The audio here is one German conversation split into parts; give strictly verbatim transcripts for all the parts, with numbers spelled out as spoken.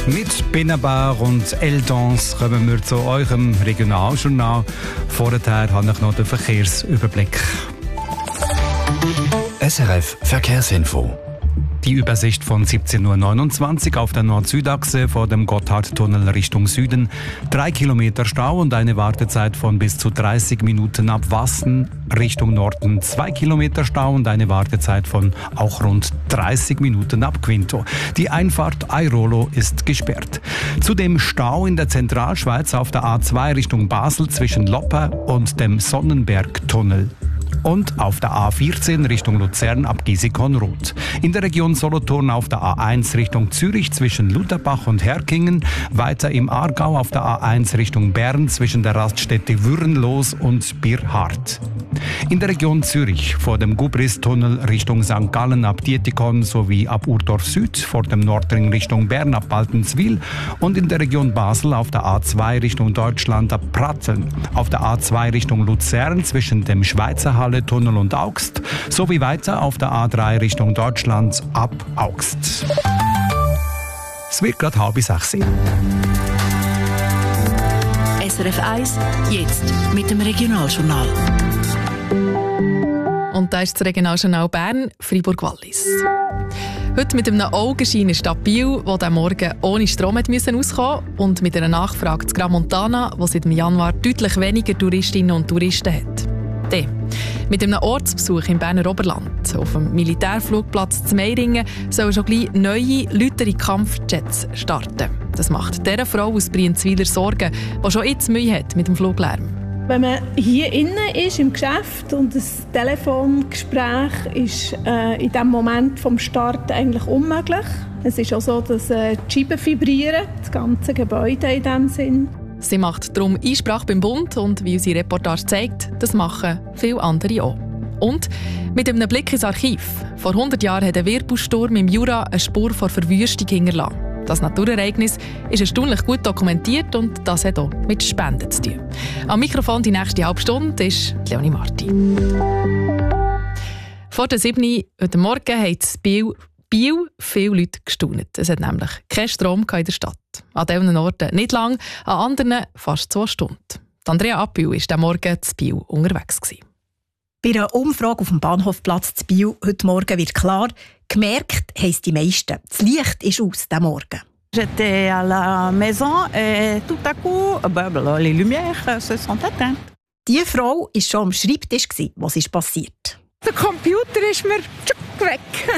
Mit Benabar und Eldance kommen wir zu eurem Regionaljournal. Vorher habe ich noch den Verkehrsüberblick. S R F Verkehrsinfo. Die Übersicht von siebzehn Uhr neunundzwanzig auf der Nord-Süd-Achse vor dem Gotthardtunnel Richtung Süden. Drei Kilometer Stau und eine Wartezeit von bis zu dreißig Minuten ab Wassen. Richtung Norden zwei Kilometer Stau und eine Wartezeit von auch rund dreißig Minuten ab Quinto. Die Einfahrt Airolo ist gesperrt. Zudem Stau in der Zentralschweiz auf der A zwei Richtung Basel zwischen Lopper und dem Sonnenbergtunnel. Und auf der A vierzehn Richtung Luzern ab Gisikon-Roth. In der Region Solothurn auf der A eins Richtung Zürich zwischen Lutherbach und Herkingen. Weiter im Aargau auf der A eins Richtung Bern zwischen der Raststätte Würrenlos und Birhart. In der Region Zürich vor dem Gubris-Tunnel Richtung Sankt Gallen ab Dietikon sowie ab Urdorf Süd vor dem Nordring Richtung Bern ab Baltenswil und in der Region Basel auf der A zwei Richtung Deutschland ab Pratteln, auf der A zwei Richtung Luzern zwischen dem Schweizer Halle-Tunnel und Augst sowie weiter auf der A drei Richtung Deutschland ab Augst. Es wird gerade halb sechs. S R F eins, jetzt mit dem Regionaljournal. Und da ist das Regionaljournal Bern, Freiburg-Wallis. Heute mit einem Augenschein in Stadt Biel, der diesen Morgen ohne Strom hat auskommen musste, und mit einer Nachfrage zu Gramontana, wo seit dem Januar deutlich weniger Touristinnen und Touristen hat. Dann mit einem Ortsbesuch im Berner Oberland. Auf dem Militärflugplatz zu Meiringen sollen schon gleich neue, lautere Kampfjets starten. Das macht dieser Frau aus Brienzwiler Sorgen, die schon jetzt Mühe hat mit dem Fluglärm. Wenn man hier innen ist im Geschäft und das Telefongespräch ist äh, in dem Moment vom Start eigentlich unmöglich. Es ist auch so, dass äh, die Scheiben vibrieren, das ganze Gebäude in diesem Sinn. Sie macht darum Einsprache beim Bund und wie unsere Reportage zeigt, das machen viele andere auch. Und mit einem Blick ins Archiv. Vor hundert Jahren hat ein Wirbelsturm im Jura eine Spur von Verwüstung hinterlassen. Das Naturereignis ist erstaunlich gut dokumentiert und das hat auch mit Spenden zu tun. Am Mikrofon die nächste halbe Stunde ist Leonie Marti. Vor der sieben heute Morgen hat es Biel, Biel viele Leute gestaunt. Es hat nämlich keinen Strom in der Stadt. An diesen Orten nicht lang, an anderen fast zwei Stunden. Andrea Appel war diesen Morgen zu Biel unterwegs. Bei einer Umfrage auf dem Bahnhofplatz zu Biel heute Morgen wird klar, gemerkt haben es die meisten. Das Licht ist aus diesem Morgen. J'étais à la maison et tout à coup, les lumières se sont éteintes. Die Frau war schon am Schreibtisch, was ist passiert. Der Computer ist mir weg.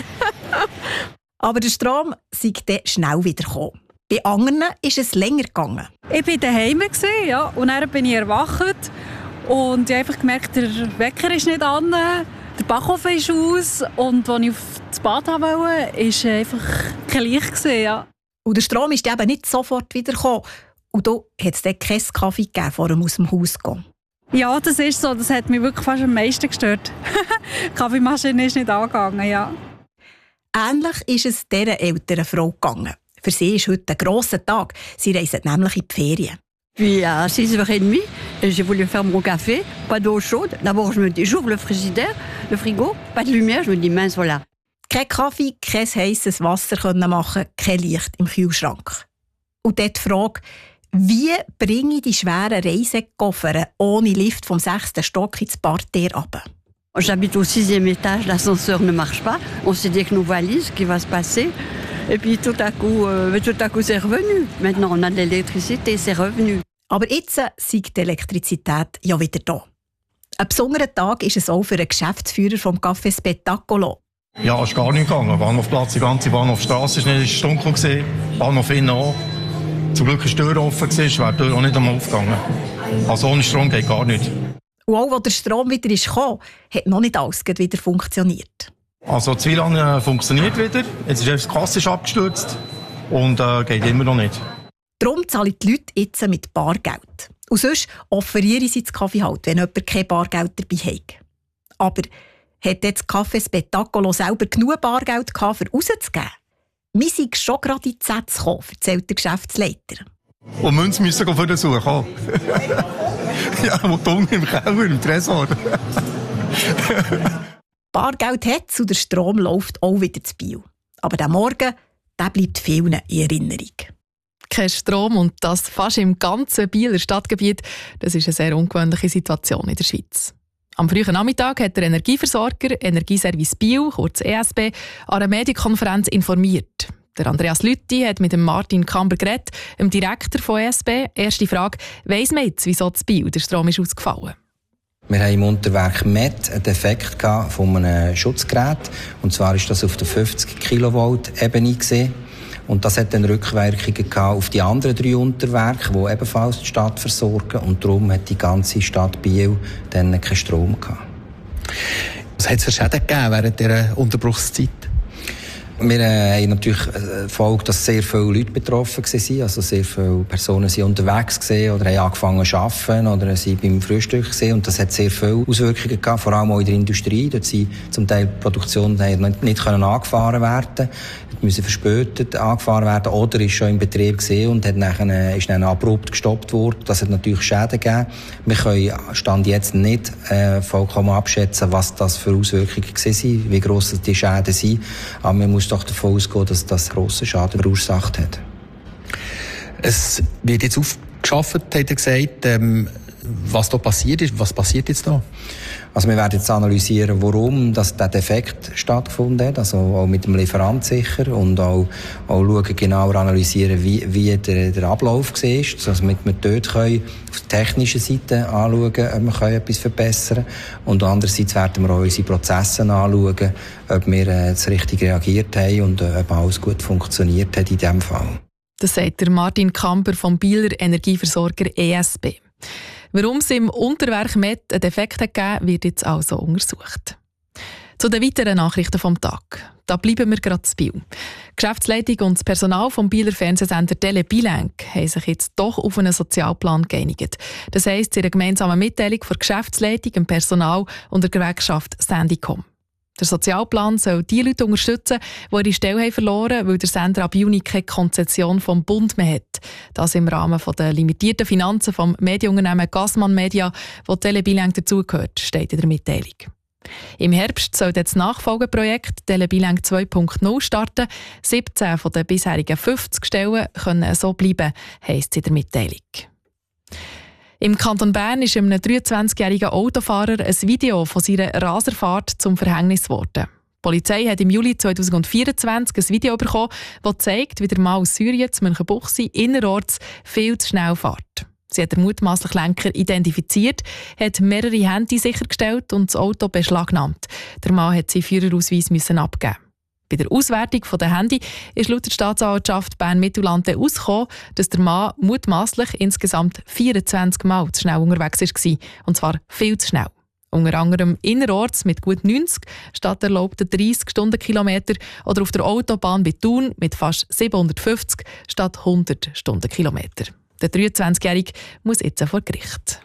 Aber der Strom sei dann schnell wieder gekommen. Bei anderen ist es länger gegangen. Ich war daheim, ja, und dann bin ich erwacht. Und ich habe einfach gemerkt, der Wecker ist nicht an, der Backofen ist aus und als ich auf das Bad wollte, war einfach kein Licht. Ja. Und der Strom ist eben nicht sofort wieder gekommen. Und da hat es dann keinen Kaffee gegeben, vor ihm aus dem Haus zu gehen. Ja, das ist so. Das hat mich wirklich fast am meisten gestört. Die Kaffeemaschine ist nicht angegangen, ja. Ähnlich ist es dieser älteren Frau gegangen. Für sie ist heute ein grosser Tag. Sie reisen nämlich in die Ferien. Puis à six heures trente, j'ai voulu faire mon café, pas d'eau chaude. D'abord, je me dis, j'ouvre le frigidaire, le frigo, pas de lumière, je me dis, mince, voilà. Kein Kaffee, kein heisses Wasser können machen, kein Licht im Kühlschrank. Und dort die Frage, wie bringe ich die schweren Reisekoffer ohne Lift vom sechsten Stock ins Parterre runter? J'habite au sixième étage, l'ascenseur ne marche pas. On s'est dit avec nos valises, qui va se passer. Et puis tout à coup, euh, tout à coup c'est revenu. Maintenant, on a de l'électricité, c'est revenu. Aber jetzt sei die Elektrizität ja wieder da. Ein besonderer Tag ist es auch für den Geschäftsführer vom Café Spettacolo. Ja, es ist gar nicht gegangen. Bahnhofplatz, die ganze Bahnhofstrasse ist nicht dunkel gewesen. Bahnhof innen auch. Zum Glück war die Tür offen, gewesen, wäre die Tür auch nicht einmal aufgegangen. Also ohne Strom geht gar nicht. Und auch als der Strom wieder ist gekommen, hat noch nicht alles wieder funktioniert. Also das W L A N äh, funktioniert wieder. Jetzt ist die Kasse abgestürzt und äh, geht immer noch nicht. Darum zahlen die Leute jetzt mit Bargeld. Und sonst offerieren sie das Kaffee halt, wenn jemand kein Bargeld dabei hat. Aber hat jetzt das Café Spettacolo selber genug Bargeld gehabt, um rauszugeben? Wir sind schon gerade in die Sätze gekommen, erzählt der Geschäftsleiter. Und Münze müssen wir für den suchen. Ja, wo unten im Keller, im Tresor. Bargeld hat es und der Strom läuft auch wieder zu Biel. Aber der Morgen, der bleibt vielen in Erinnerung. kein Strom und das fast im ganzen Bieler Stadtgebiet. Das ist eine sehr ungewöhnliche Situation in der Schweiz. Am frühen Nachmittag hat der Energieversorger Energieservice Biel, kurz E S B, an einer Medienkonferenz informiert. Der Andreas Lütti hat mit dem Martin Kamber geredet, dem Direktor von E S B. Erste Frage: Weiss man jetzt, wieso das Biel der Strom ist ausgefallen? Wir hatten im Unterwerk Met einen Defekt von einem Schutzgerät. Und zwar war das auf der fünfzig Kilovolt Ebene gewesen. Und das hat dann Rückwirkungen auf die anderen drei Unterwerke, die ebenfalls die Stadt versorgen. Und darum hat die ganze Stadt Biel dann keinen Strom gehabt. Was hat es für Schäden gegeben während dieser Unterbruchszeit? Wir äh, haben natürlich erfolgt, dass sehr viele Leute betroffen waren. Also sehr viele Personen waren unterwegs gewesen oder haben angefangen zu arbeiten oder sind beim Frühstück gewesen. Und das hat sehr viele Auswirkungen gehabt, vor allem auch in der Industrie. Dort sind zum Teil die Produktionen nicht, nicht können angefahren werden, müssen verspätet angefahren werden oder ist schon im Betrieb gewesen und hat nachher, ist dann abrupt gestoppt worden. Das hat natürlich Schäden gegeben. Wir können Stand jetzt nicht äh, vollkommen abschätzen, was das für Auswirkungen waren, wie gross die Schäden sind. Aber man muss doch davon ausgehen, dass das grossen Schaden verursacht hat. Es wird jetzt aufgeschafft, hat er gesagt, ähm, was da passiert ist. Was passiert jetzt da? Also wir werden jetzt analysieren, warum das der Defekt stattgefunden hat, also auch mit dem Lieferant sicher und auch, auch schauen, genauer analysieren, wie, wie der, der Ablauf war, also damit wir dort können auf der technischen Seite anschauen, ob wir etwas verbessern können. Und andererseits werden wir auch unsere Prozesse anschauen, ob wir jetzt richtig reagiert haben und ob alles gut funktioniert hat in diesem Fall. Das sagt der Martin Kamper vom Bieler Energieversorger E S B. Warum es im Unterwerk Met einen Defekt gegeben wird jetzt also untersucht. Zu den weiteren Nachrichten vom Tag. Da bleiben wir gerade zu Biel. Die Geschäftsleitung und das Personal vom Bieler Fernsehsender Tele Bilenk haben sich jetzt doch auf einen Sozialplan geeinigt. Das heisst, in einer gemeinsamen Mitteilung von der Geschäftsleitung, dem Personal und der Gewerkschaft Sandicom. Der Sozialplan soll die Leute unterstützen, die ihre Stelle haben verloren, weil der Sender ab Juni keine Konzession vom Bund mehr hat. Das im Rahmen der limitierten Finanzen vom Medienunternehmen Gassmann Media, wo Tele Bilenk dazugehört, steht in der Mitteilung. Im Herbst soll das Nachfolgeprojekt Tele Bilenk zwei Punkt null starten. siebzehn von den bisherigen fünfzig Stellen können so bleiben, heisst es in der Mitteilung. Im Kanton Bern ist einem dreiundzwanzigjährigen Autofahrer ein Video von seiner Raserfahrt zum Verhängnis geworden. Die Polizei hat im Juli zweitausendvierundzwanzig ein Video bekommen, das zeigt, wie der Mann aus Syrien zu Münchenbuchsee innerorts viel zu schnell fährt. Sie hat den mutmaßlichen Lenker identifiziert, hat mehrere Hände sichergestellt und das Auto beschlagnahmt. Der Mann hat seinen Führerausweis müssen abgeben. Bei der Auswertung der Handy ist laut der Staatsanwaltschaft Bern-Mittelland herausgekommen, dass der Mann mutmaßlich insgesamt vierundzwanzig Mal zu schnell unterwegs war. Und zwar viel zu schnell. Unter anderem innerorts mit gut neunzig statt erlaubten dreißig Stundenkilometer oder auf der Autobahn bei Thun mit fast siebenhundertfünfzig statt hundert Stundenkilometer. Der dreiundzwanzigjährige muss jetzt vor Gericht.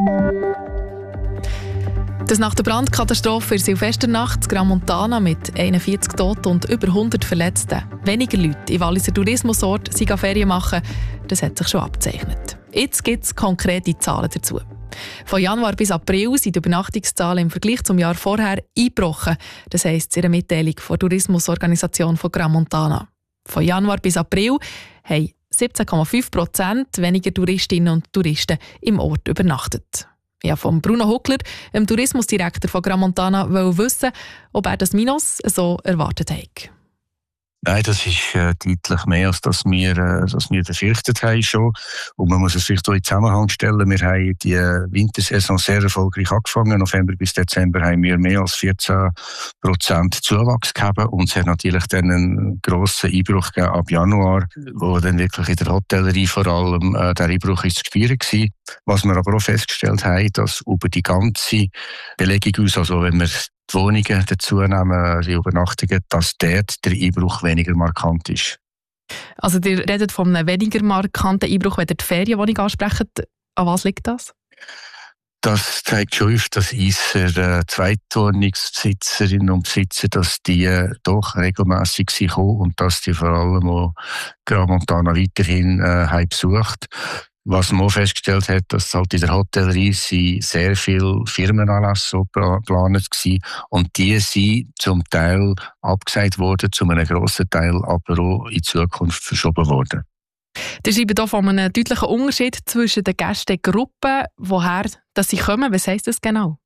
Das nach der Brandkatastrophe in Silvesternacht in Gramontana mit einundvierzig Toten und über hundert Verletzten weniger Leute im Walliser Tourismusort Ferien machen, das hat sich schon abgezeichnet. Jetzt gibt es konkrete Zahlen dazu. Von Januar bis April sind die Übernachtungszahlen im Vergleich zum Jahr vorher eingebrochen. Das heisst in einer Mitteilung der Tourismusorganisation von Gramontana. Von Januar bis April haben siebzehn Komma fünf Prozent weniger Touristinnen und Touristen im Ort übernachtet. Ja, von Bruno Huckler, dem Tourismusdirektor von Gramontana, will wissen, ob er das Minus so erwartet hat. Nein, das ist äh, deutlich mehr, als das wir, äh, das wir befürchtet haben schon. Und man muss es vielleicht auch in Zusammenhang stellen. Wir haben die äh, Wintersaison sehr erfolgreich angefangen. November bis Dezember haben wir mehr als vierzehn Prozent Zuwachs gehabt. Und es hat natürlich dann einen grossen Einbruch gegeben ab Januar, wo dann wirklich in der Hotellerie vor allem äh, der Einbruch ist zu spüren war. Was wir aber auch festgestellt haben, dass über die ganze Belegung aus, also wenn wir die Wohnungen dazu nehmen, die Übernachtungen, dass dort der Einbruch weniger markant ist. Also ihr redet von einem weniger markanten Einbruch, wenn ihr die Ferienwohnung ansprecht. An was liegt das? Das zeigt schon auf, dass unsere Zweitwohnungsbesitzerinnen und Besitzer, dass die doch regelmässig sind und dass die vor allem auch Gramontana weiterhin äh, haben besucht. Was man auch festgestellt hat, dass halt in der Hotellerie sehr viele Firmenanlässe geplant waren und die sind zum Teil abgesagt worden, zu einem grossen Teil aber auch in Zukunft verschoben worden. Sie schreiben hier von einem deutlichen Unterschied zwischen den Gästegruppen. Woher dass sie kommen? Was heisst das genau?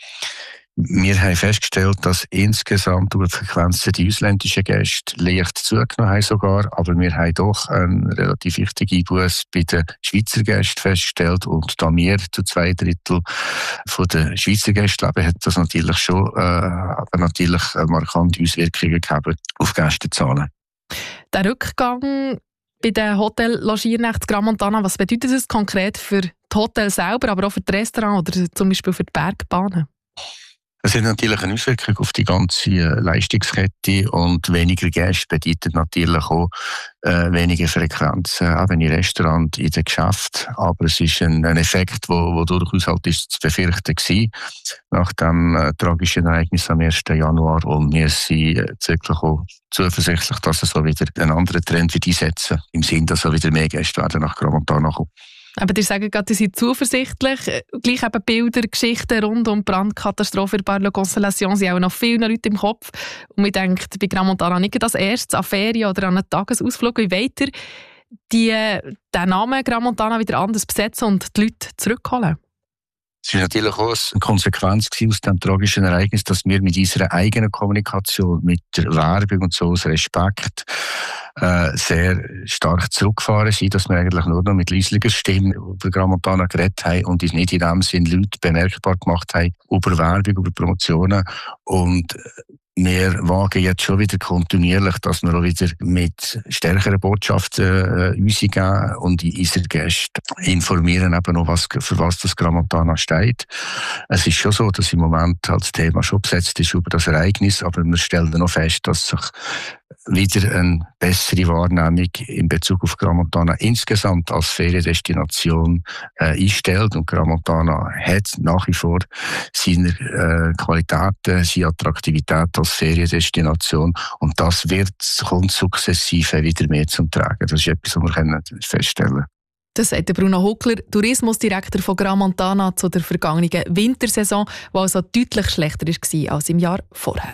Wir haben festgestellt, dass insgesamt über die Frequenzen die ausländischen Gäste leicht zugenommen haben sogar, aber wir haben doch einen relativ wichtigen Einbuss bei den Schweizer Gästen festgestellt, und da wir zu zwei Drittel von den Schweizer Gästen leben, hat das natürlich schon äh, aber natürlich markante Auswirkungen gehabt auf Gästezahlen. Der Rückgang bei den Hotel-Logiernächten Crans-Montana, was bedeutet das konkret für die Hotels selber, aber auch für die Restaurants oder zum Beispiel für die Bergbahnen? Es hat natürlich eine Auswirkung auf die ganze Leistungskette, und weniger Gäste bedeutet natürlich auch äh, weniger Frequenzen, auch in Restaurants, in den Geschäften. Aber es ist ein, ein Effekt, der wo, wo durchaus halt ist zu befürchten war, nach dem äh, tragischen Ereignis am ersten Januar. Und wir sind äh, wirklich auch zuversichtlich, dass es so wieder einen anderen Trend wird einsetzen, im Sinne, dass auch wieder mehr Gäste werden nach Crans-Montana kommen. Aber ihr sagt gerade, Sie sind zuversichtlich. Gleich eben Bilder, Geschichten rund um die Brandkatastrophe in Bar Constellation sind auch noch vielen Leuten im Kopf. Und man denkt bei Crans-Montana nicht als erstes an Ferien oder an einen Tagesausflug. Wie wollt ihr die, den Namen Crans-Montana wieder anders besetzen und die Leute zurückholen? Es war natürlich auch eine Konsequenz aus dem tragischen Ereignis, dass wir mit unserer eigenen Kommunikation, mit der Werbung und so aus Respekt äh, sehr stark zurückgefahren sind, dass wir eigentlich nur noch mit leislicher Stimme über Crans-Montana geredet haben und uns nicht in dem Sinn Leute bemerkbar gemacht haben über Werbung, über Promotionen. Und wir wagen jetzt schon wieder kontinuierlich, dass wir auch wieder mit stärkeren Botschaften äh, uns geben und unsere Gäste informieren, eben noch, was, für was das Crans-Montana steht. Es ist schon so, dass im Moment halt das Thema schon besetzt ist über das Ereignis, aber wir stellen noch fest, dass sich wieder eine bessere Wahrnehmung in Bezug auf Crans-Montana insgesamt als Feriendestination äh, einstellt. Und Crans-Montana hat nach wie vor seine äh, Qualitäten, seine Attraktivität als Feriendestination. Und das wird, kommt sukzessive wieder mehr zum Tragen. Das ist etwas, was wir feststellen können. Das sagt Bruno Huckler, Tourismusdirektor von Crans-Montana, zu der vergangenen Wintersaison, die also deutlich schlechter war als im Jahr vorher.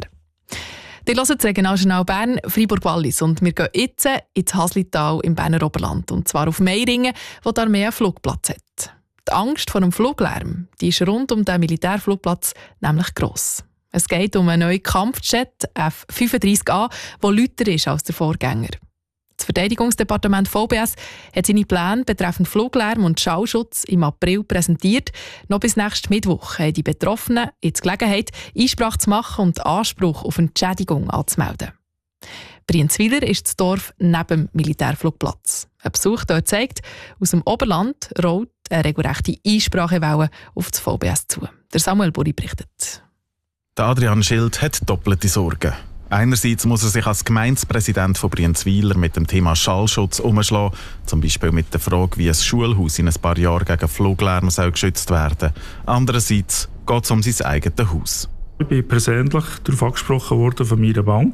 Ihr hört das Regionaljournal Bern, Fribourg-Wallis, und wir gehen jetzt ins Haslital im Berner Oberland, und zwar auf Meiringen, wo die Armee einen Flugplatz hat. Die Angst vor dem Fluglärm, die ist rund um den Militärflugplatz nämlich gross. Es geht um einen neuen Kampfjet F fünfunddreißig A, der lauter ist als der Vorgänger. Das Verteidigungsdepartement V B S hat seine Pläne betreffend Fluglärm und Schallschutz im April präsentiert. Noch bis nächsten Mittwoch haben die Betroffenen jetzt Gelegenheit, Einsprache zu machen und Anspruch auf Entschädigung anzumelden. Brienzwiller ist das Dorf neben dem Militärflugplatz. Ein Besuch dort zeigt, aus dem Oberland rollt eine regelrechte Einsprachewelle auf das V B S zu. Der Samuel Buri berichtet. Der Adrian Schild hat doppelte Sorgen. Einerseits muss er sich als Gemeindepräsident von Brienzwiller mit dem Thema Schallschutz umschlagen, zum Beispiel mit der Frage, wie ein Schulhaus in ein paar Jahren gegen Fluglärm soll geschützt werden. Andererseits geht es um sein eigenes Haus. Ich bin persönlich darauf angesprochen worden von meiner Bank.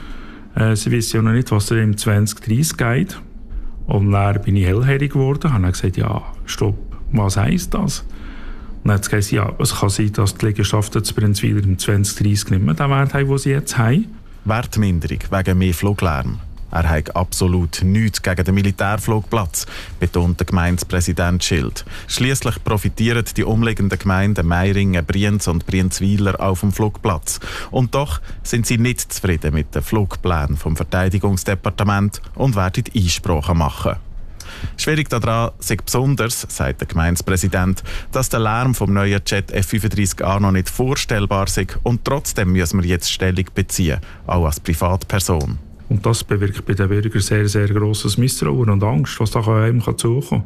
Äh, sie wissen ja noch nicht, was im zwanzig dreißig geht. Und dann bin ich hellhörig geworden und habe gesagt, ja, stopp, was heisst das? Und dann hat es gesagt, ja, es kann sein, dass die Liegenschaften zu Brienzwiller im zwanzig dreißig nicht mehr den Wert haben, den sie jetzt haben. Wertminderung wegen mehr Fluglärm. Er hat absolut nichts gegen den Militärflugplatz, betont der Gemeindepräsident Schild. Schliesslich profitieren die umliegenden Gemeinden Meiringen, Brienz und Brienzwiller auch vom Flugplatz. Und doch sind sie nicht zufrieden mit den Flugplänen vom Verteidigungsdepartement und werden Einsprachen machen. Schwierig daran sei besonders, sagt der Gemeindepräsident, dass der Lärm vom neuen Jet F fünfunddreißig A noch nicht vorstellbar sei und trotzdem müssen wir jetzt Stellung beziehen, auch als Privatperson. Und das bewirkt bei den Bürgern sehr, sehr grosses Misstrauen und Angst, was da einem zukommen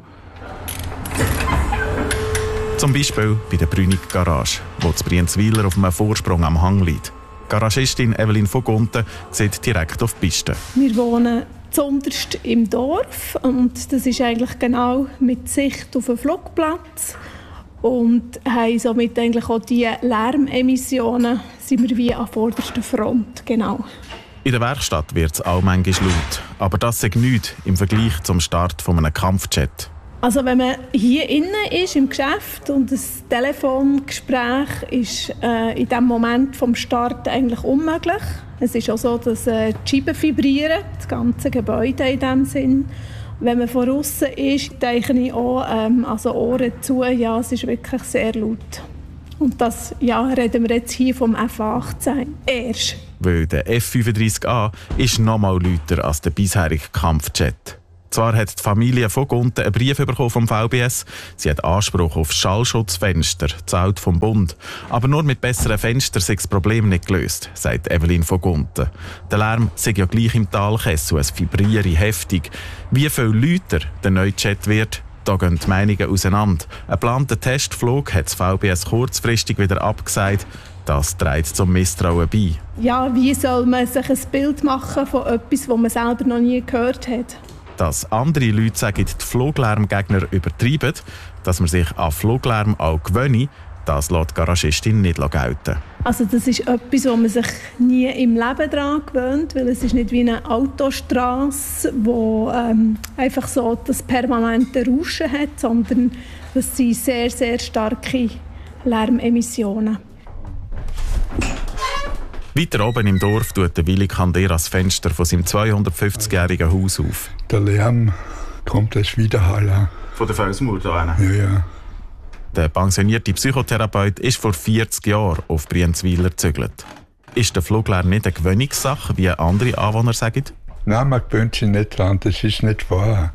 kann. Zum Beispiel bei der Brünig Garage, wo das Brienzwiller auf einem Vorsprung am Hang liegt. Garagistin Evelyn von Gunten sieht direkt auf die Piste. Wir wohnen zuunterst im Dorf und das ist eigentlich genau mit Sicht auf den Flugplatz. Und haben somit eigentlich auch die Lärmemissionen sind wir wie an vorderster Front, genau. In der Werkstatt wird es auch manchmal laut, aber das ist nichts im Vergleich zum Start von einem Kampfjet. Also wenn man hier innen ist im Geschäft und das Telefongespräch ist äh, in dem Moment vom Start eigentlich unmöglich. Es ist auch so, dass äh, die Scheiben vibrieren, das ganze Gebäude in dem Sinn. Wenn man von außen ist, denke ich auch, ähm, also Ohren zu, ja, es ist wirklich sehr laut. Und das ja, reden wir jetzt hier vom F achtzehn erst. Weil der F fünfunddreissig A ist noch mal lauter als der bisherige Kampfjet. Zwar hat die Familie von Gunten einen Brief bekommen vom V B S. Sie hat Anspruch auf Schallschutzfenster, gezahlt vom Bund. Aber nur mit besseren Fenstern sei das Problem nicht gelöst, sagt Evelyn von Gunten. Der Lärm sei ja gleich im Talkessel, es vibriere heftig. Wie viel lauter der neue Jet wird, da gehen die Meinungen auseinander. Ein geplanter Testflug hat das V B S kurzfristig wieder abgesagt. Das trägt zum Misstrauen bei. Ja, wie soll man sich ein Bild machen von etwas, das man selber noch nie gehört hat? Dass andere Leute sagen, die Fluglärmgegner übertreiben, dass man sich an Fluglärm auch gewöhne, das lässt die Garagistin nicht gelten. Also das ist etwas, wo man sich nie im Leben daran gewöhnt, weil es ist nicht wie eine Autostrasse, wo ähm, einfach so das permanente Rauschen hat, sondern das sind sehr, sehr starke Lärmemissionen. Weiter oben im Dorf tut der Willi Kandera das Fenster von seinem zweihundertfünfzigjährigen Haus auf. Der Lärm kommt als Widerhaller. Von der Felsmauer da hinten? Ja, ja. Der pensionierte Psychotherapeut ist vor vierzig Jahren auf Brienzweiler gezügelt. Ist der Fluglärm nicht eine Gewöhnungssache, wie andere Anwohner sagen? Nein, man gewöhnt sich nicht dran, das ist nicht wahr.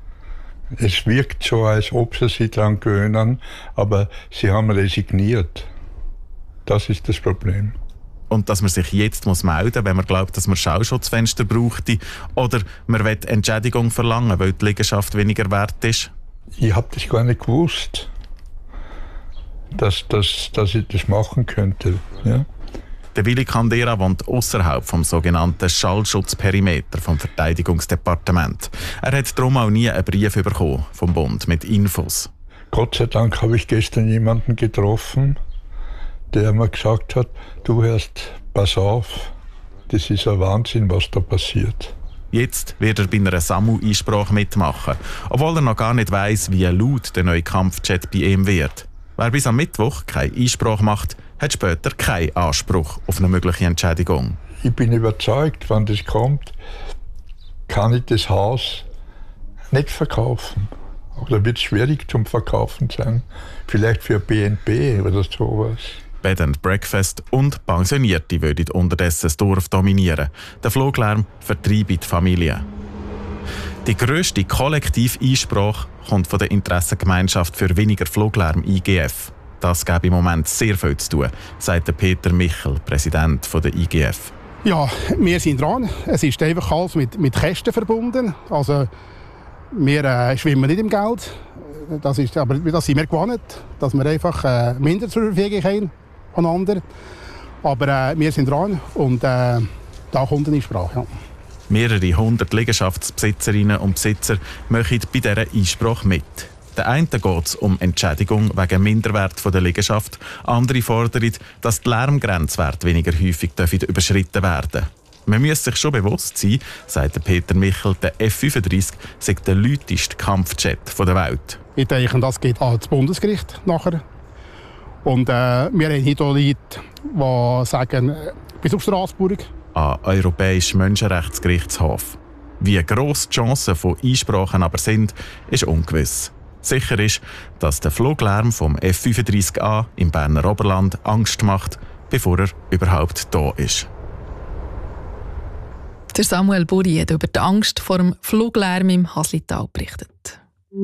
Es wirkt so, als ob sie sich daran gewöhnen, aber sie haben resigniert. Das ist das Problem. Und dass man sich jetzt muss melden muss, wenn man glaubt, dass man Schallschutzfenster bräuchte, oder man will Entschädigung verlangen, weil die Liegenschaft weniger wert ist? Ich habe das gar nicht gewusst, dass, dass, dass ich das machen könnte. Ja? Der Willi Kandera wohnt außerhalb vom sogenannten Schallschutzperimeter vom Verteidigungsdepartement. Er hat darum auch nie einen Brief bekommen vom Bund mit Infos. Gott sei Dank habe ich gestern jemanden getroffen, der mir gesagt hat, du hörst, pass auf, das ist ein Wahnsinn, was da passiert. Jetzt wird er bei einer S A M U-Einsprache mitmachen, obwohl er noch gar nicht weiss, wie laut der neue Kampfjet bei ihm wird. Wer bis am Mittwoch keine Einsprache macht, hat später keinen Anspruch auf eine mögliche Entschädigung. Ich bin überzeugt, wenn das kommt, kann ich das Haus nicht verkaufen. Oder wird es schwierig zum Verkaufen sein. Vielleicht für B N B oder sowas. Bed and Breakfast und Pensionierte würden unterdessen das Dorf dominieren. Der Fluglärm vertreibt die Familie. Die grösste Kollektiv-Einsprache kommt von der Interessengemeinschaft für weniger Fluglärm I G F. Das gäbe im Moment sehr viel zu tun, sagt Peter Michel, Präsident der I G F. Ja, wir sind dran. Es ist einfach alles mit, mit Kosten verbunden. Also, wir äh, schwimmen nicht im Geld. Das ist, aber das sind wir gewohnt, dass wir einfach äh, minder zur Verfügung haben voneinander. Aber äh, wir sind dran und äh, da kommt eine Einsprache. Ja. Mehrere hundert Liegenschaftsbesitzerinnen und Besitzer machen bei dieser Einsprache mit. Der einen geht es um Entschädigung wegen Minderwert der Liegenschaft. Andere fordern, dass die Lärmgrenzwerte weniger häufig überschritten werden. Man muss sich schon bewusst sein, sagt Peter Michel, der F fünfunddreissig sei der lauteste Kampfjet der Welt. Ich denke, das geht ans Bundesgericht nachher. Und äh, wir haben hier Leute, die sagen, äh, bis auf Straßburg. An Europäischen Menschenrechtsgerichtshof. Wie gross die Chancen von Einsprachen aber sind, ist ungewiss. Sicher ist, dass der Fluglärm vom F fünfunddreissig A im Berner Oberland Angst macht, bevor er überhaupt da ist. Der Samuel Buri hat über die Angst vor dem Fluglärm im Haslital berichtet.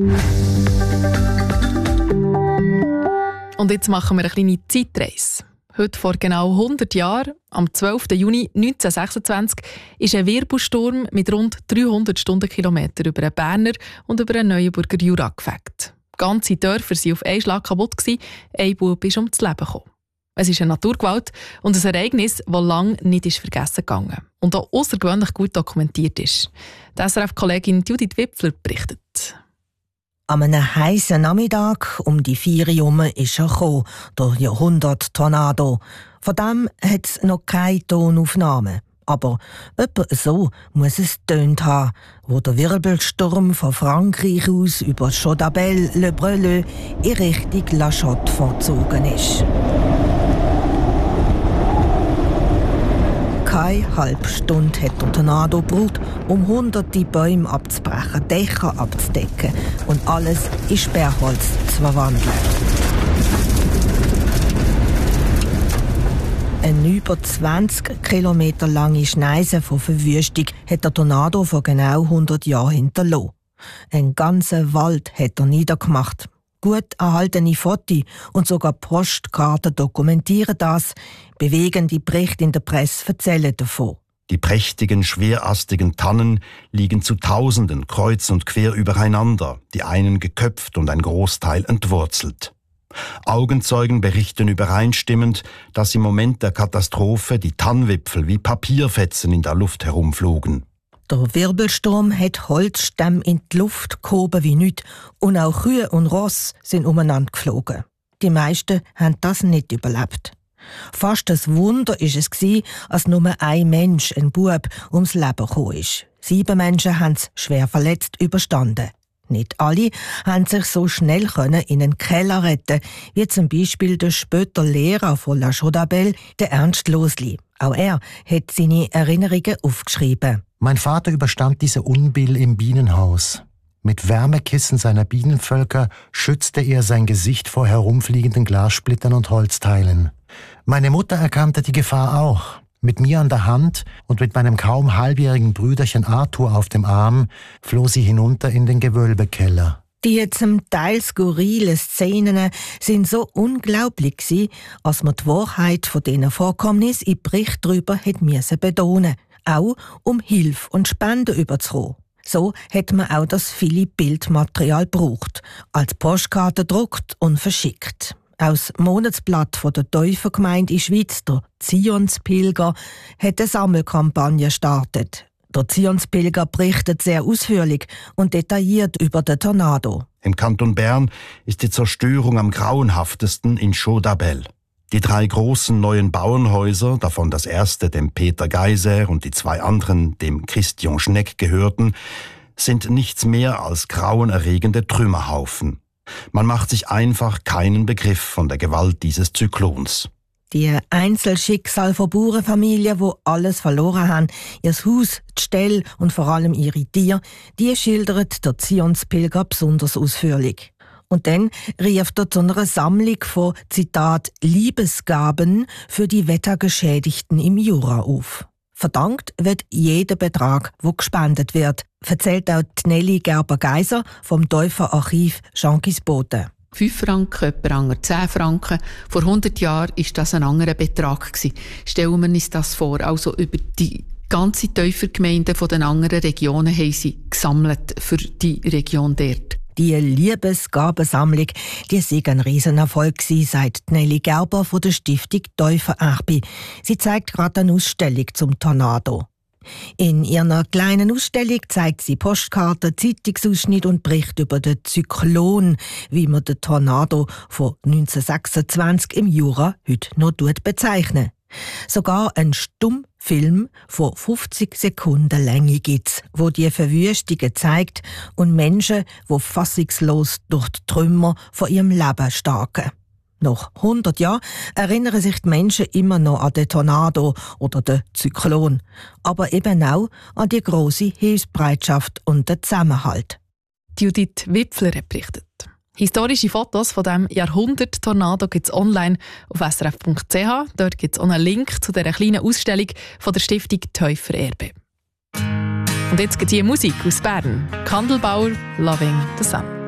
Und jetzt machen wir eine kleine Zeitreise. Heute vor genau hundert Jahren, am zwölften Juni neunzehnhundertsechsundzwanzig, ist ein Wirbelsturm mit rund dreihundert Stundenkilometern über den Berner und über den Neuenburger Jura gefegt. Ganze Dörfer waren auf einen Schlag kaputt, ein Bub ist ums Leben gekommen. Es ist eine Naturgewalt und ein Ereignis, das lange nicht vergessen gegangen und auch außergewöhnlich gut dokumentiert ist. Die S R F-Kollegin Judith Wipfler berichtet. An einem heißen Nachmittag um die vier Uhr ist er gekommen, der Jahrhundert-Tornado. Von dem hat es noch keine Tonaufnahme. Aber etwa so muss es tönt haben, wo der Wirbelsturm von Frankreich aus über Chaudabelle, Le Breleux in Richtung La Chotte vorgezogen ist. Zweieinhalb Stunden hat der Tornado gebraucht, um hunderte Bäume abzubrechen, Dächer abzudecken und alles in Sperrholz zu verwandeln. Eine über zwanzig Kilometer lange Schneise von Verwüstung hat der Tornado vor genau hundert Jahren hinterlassen. Einen ganzen Wald hat er niedergemacht. Gut erhaltene Fotos und sogar Postkarten dokumentieren das. Bewegende Berichte in der Presse erzählen davon. Die prächtigen, schwerastigen Tannen liegen zu Tausenden kreuz und quer übereinander, die einen geköpft und ein Großteil entwurzelt. Augenzeugen berichten übereinstimmend, dass im Moment der Katastrophe die Tannwipfel wie Papierfetzen in der Luft herumflogen. Der Wirbelsturm hat Holzstämme in die Luft gehoben wie nichts und auch Kühe und Ross sind umeinander geflogen. Die meisten haben das nicht überlebt. Fast ein Wunder war es, als nur ein Mensch, ein Bub, ums Leben gekommen ist. Sieben Menschen haben es schwer verletzt überstanden. Nicht alle haben sich so schnell in einen Keller retten, wie zum Beispiel der später Lehrer von La Chaux-d'Abel, der Ernst Losli. Auch er hat seine Erinnerungen aufgeschrieben. Mein Vater überstand diese Unbill im Bienenhaus. Mit Wärmekissen seiner Bienenvölker schützte er sein Gesicht vor herumfliegenden Glassplittern und Holzteilen. Meine Mutter erkannte die Gefahr auch. Mit mir an der Hand und mit meinem kaum halbjährigen Brüderchen Arthur auf dem Arm floh sie hinunter in den Gewölbekeller. Die zum Teil skurrilen Szenen sind so unglaublich gewesen, als man die Wahrheit von diesen Vorkommnissen im Bericht darüber hätte müssen betonen, auch um Hilfe und Spenden überzukommen. So hat man auch das viele Bildmaterial gebraucht, als Postkarte gedruckt und verschickt. Aus Monatsblatt von der Täufergemeinde in Schweiz, der Zionspilger, hat eine Sammelkampagne gestartet. Der Zionspilger berichtet sehr ausführlich und detailliert über den Tornado. Im Kanton Bern ist die Zerstörung am grauenhaftesten in Chaux-d'Abel. Die drei großen neuen Bauernhäuser, davon das erste dem Peter Geiser und die zwei anderen dem Christian Schneck gehörten, sind nichts mehr als grauenerregende Trümmerhaufen. Man macht sich einfach keinen Begriff von der Gewalt dieses Zyklons. Die Einzelschicksal von Bauernfamilien, die alles verloren haben, ihr Haus, die Ställe und vor allem ihre Tiere, die schildert der Zionspilger besonders ausführlich. Und dann rief er zu einer Sammlung von, Zitat, Liebesgaben für die Wettergeschädigten im Jura auf. Verdankt wird jeder Betrag, der gespendet wird, erzählt auch Nelly Gerber-Geiser vom Täuferarchiv Jean-Gisboten. fünf Franken, jemand anderer zehn Franken. Vor hundert Jahren war das ein anderer Betrag. Stellen wir uns das vor. Also über die ganze Täufergemeinden von den anderen Regionen haben sie gesammelt für die Region dort. Die Liebesgabensammlung, die sei ein Riesenerfolg gewesen, sagt Nelly Gerber von der Stiftung Täufererbe. Sie zeigt gerade eine Ausstellung zum Tornado. In ihrer kleinen Ausstellung zeigt sie Postkarten, Zeitungsausschnitte und Berichte über den Zyklon, wie man den Tornado von neunzehnhundertsechsundzwanzig im Jura heute noch bezeichnet. Sogar ein Stummfilm von fünfzig Sekunden Länge gibt's, wo die Verwüstungen zeigt und Menschen, die fassungslos durch die Trümmer von ihrem Leben starken. Nach hundert Jahren erinnern sich die Menschen immer noch an den Tornado oder den Zyklon, aber eben auch an die grosse Hilfsbereitschaft und den Zusammenhalt. Judith Wipfler hat berichtet. Historische Fotos von diesem Jahrhundert-Tornado gibt es online auf s r f punkt c h. Dort gibt es auch einen Link zu dieser kleinen Ausstellung von der Stiftung Täufererbe. Und jetzt geht hier Musik aus Bern. Kandelbauer, Loving the Sun.